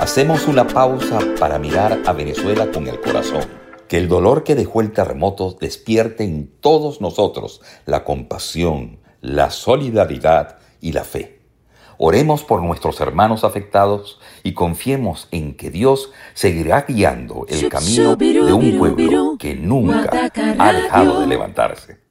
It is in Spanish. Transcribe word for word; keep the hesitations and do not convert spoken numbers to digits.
Hacemos una pausa para mirar a Venezuela con el corazón. Que el dolor que dejó el terremoto despierte en todos nosotros la compasión, la solidaridad y la fe. Oremos por nuestros hermanos afectados y confiemos en que Dios seguirá guiando el camino de un pueblo que nunca ha dejado de levantarse.